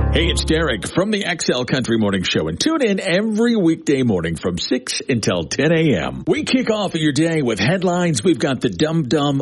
Hey, it's Derek from the XL Country Morning Show, and tune in every weekday morning from 6 until 10 a.m. We kick off your day with headlines. We've got the Dum Dum